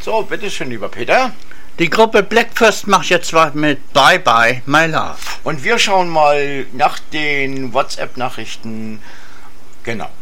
So, bitteschön, lieber Peter. Die Gruppe Blackfirst macht jetzt was mit Bye Bye My Love. Und wir schauen mal nach den WhatsApp-Nachrichten. Genau.